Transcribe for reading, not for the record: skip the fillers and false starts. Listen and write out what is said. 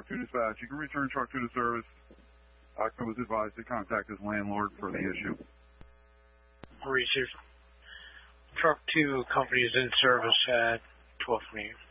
Truck 2 dispatch. You can return Truck 2 to service. Occupant was advised to contact his landlord for the issue. Received. Truck 2 company is in service at 12:28.